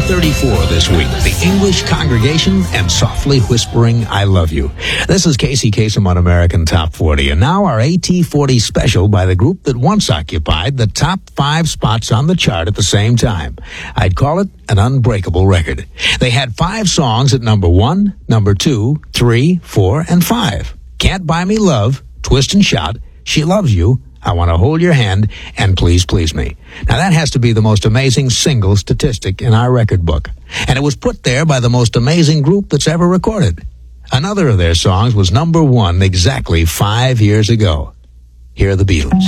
34 this week. The English Congregation and Softly Whispering I Love You. This is Casey Kasem on American Top 40. And now our AT40 special by the group that once occupied the top 5 spots on the chart at the same time. I'd call it an unbreakable record. They had 5 songs at number 1, number 2, 3, 4, and 5. Can't Buy Me Love, Twist and Shout, She Loves You, I Want to Hold Your Hand, and Please Please Me. Now that has to be the most amazing single statistic in our record book. And it was put there by the most amazing group that's ever recorded. Another of their songs was number 1 exactly 5 years ago. Here are the Beatles.